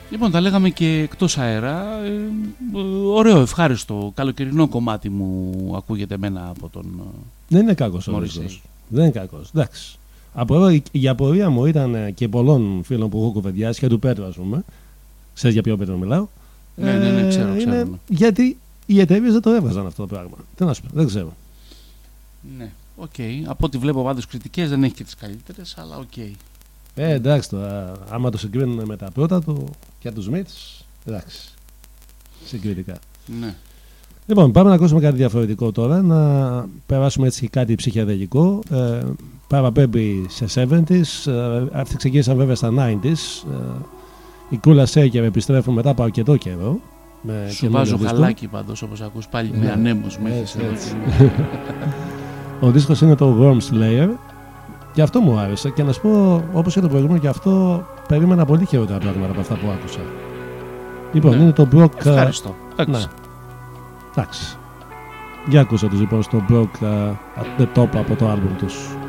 Λοιπόν, τα λέγαμε και εκτός αέρα. Ωραίο, ευχάριστο, καλοκαιρινό κομμάτι μου ακούγεται εμένα από τον. Δεν είναι κακός ο δίσκος. Δεν είναι κακός. Εντάξει. Η απορία μου ήταν και πολλών φίλων που έχω κουβεντιάσει και του Πέτρου, ας πούμε. Ξέρεις για ποιο Πέτρο μιλάω. Ναι, ξέρω. Είναι γιατί οι εταιρείες δεν το έβγαζαν αυτό το πράγμα. Τι να σου πω, δεν ξέρω. Ναι, οκ. Από ό,τι βλέπω πάντως κριτικές δεν έχει και τις καλύτερες, αλλά οκ. Εντάξει τώρα, άμα το συγκρίνουν με τα πρώτα του και τους Smiths, εντάξει. Συγκριτικά. Ναι. Λοιπόν, πάμε να ακούσουμε κάτι διαφορετικό τώρα, να περάσουμε έτσι και κάτι ψυχεδελικό. Παραπέμπει σε 70s, αυτοί ξεκίνησαν βέβαια στα 90s. Οι Kula Shaker επιστρέφουν μετά από αρκετό καιρό. Σου βάζω χαλάκι πάντως, όπως ακούς, πάλι με ανέμους μέχρι έτσι. Ο δίσκος είναι το Worm Slayer και αυτό μου άρεσε και να σου πω, όπως και το προηγούμενο και αυτό, περίμενα πολύ χειρότερα πράγματα από αυτά που άκουσα. Λοιπόν, είναι το Brock. Ευχαριστώ. Εντάξει. Για ακούσα τους λοιπόν στο Brock at the Top από το άλμπουμ τους.